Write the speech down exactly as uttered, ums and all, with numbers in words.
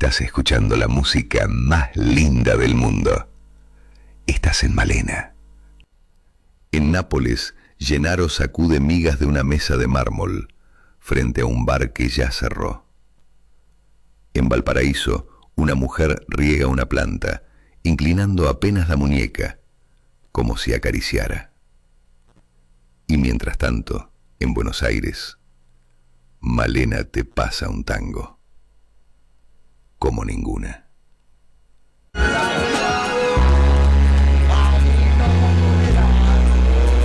Estás escuchando la música más linda del mundo. Estás en Malena. En Nápoles, Gennaro sacude migas de una mesa de mármol frente a un bar que ya cerró. En Valparaíso, una mujer riega una planta, inclinando apenas la muñeca, como si acariciara. Y mientras tanto, en Buenos Aires, Malena te pasa un tango como ninguna.